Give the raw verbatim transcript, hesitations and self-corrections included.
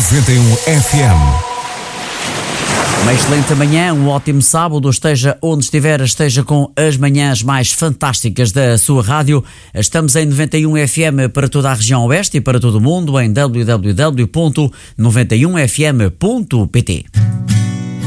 noventa e um F M. Uma excelente manhã, um ótimo sábado, esteja onde estiver, esteja com as manhãs mais fantásticas da sua rádio. Estamos em noventa e um F M para toda a região oeste e para todo o mundo em w w w ponto noventa e um f m ponto p t.